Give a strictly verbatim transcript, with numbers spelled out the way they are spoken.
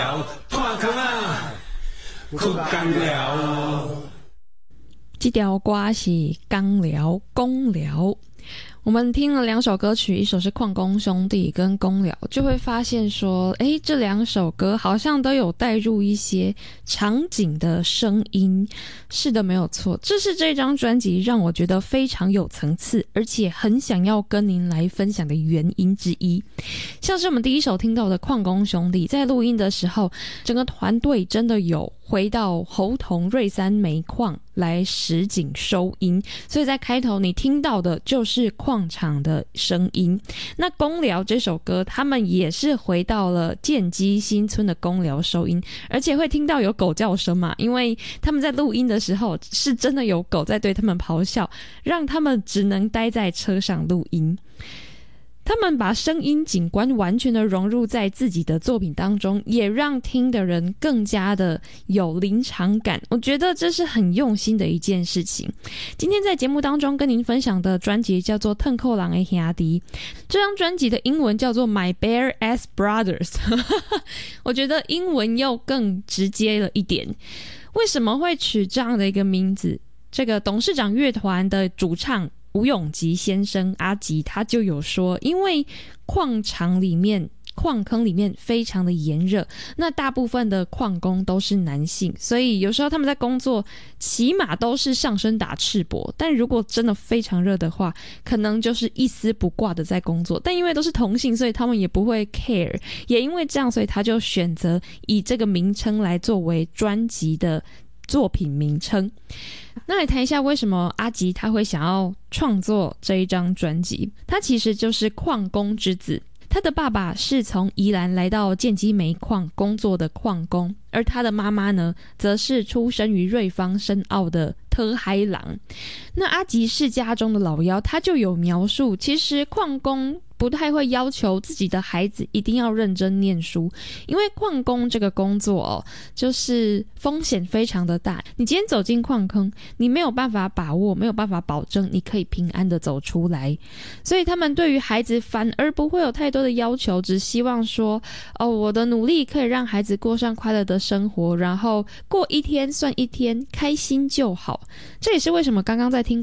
破空啊，去工寮。 这条歌是工寮公寮。我们听了两首歌曲，一首是矿工兄弟跟公寮，就会发现说，诶，这两首歌好像都有带入一些场景的声音。是的，没有错，这是这张专辑让我觉得非常有层次，而且很想要跟您来分享的原因之一。像是我们第一首听到的矿工兄弟，在录音的时候，整个团队真的有回到猴硐瑞山煤矿来实景收音，所以在开头你听到的就是矿场的声音。那公寮这首歌，他们也是回到了建基新村的公寮收音，而且会听到有狗叫声嘛，因为他们在录音的时候是真的有狗在对他们咆哮，让他们只能待在车上录音。他们把声音景观完全的融入在自己的作品当中，也让听的人更加的有临场感。我觉得这是很用心的一件事情。今天在节目当中跟您分享的专辑叫做《腾扣狼的兄弟》，这张专辑的英文叫做 My Bear Ass Brothers 我觉得英文又更直接了一点。为什么会取这样的一个名字？这个董事长乐团的主唱吴永吉先生阿吉他就有说，因为矿场里面矿坑里面非常的炎热，那大部分的矿工都是男性，所以有时候他们在工作起码都是上身打赤膊，但如果真的非常热的话，可能就是一丝不挂的在工作，但因为都是同性，所以他们也不会 care， 也因为这样，所以他就选择以这个名称来作为专辑的作品名称。那来谈一下为什么阿吉他会想要创作这一张专辑。他其实就是矿工之子，他的爸爸是从宜兰来到建基煤矿工作的矿工，而他的妈妈呢，则是出生于瑞芳深澳的特嗨郎。那阿吉世家中的老幺，他就有描述，其实矿工不太会要求自己的孩子一定要认真念书，因为矿工这个工作哦，就是风险非常的大。你今天走进矿坑，你没有办法把握，没有办法保证你可以平安的走出来，所以他们对于孩子反而不会有太多的要求，只希望说，哦，我的努力可以让孩子过上快乐的生活，然后过一天算一天，开心就好。这也是为什么刚刚在听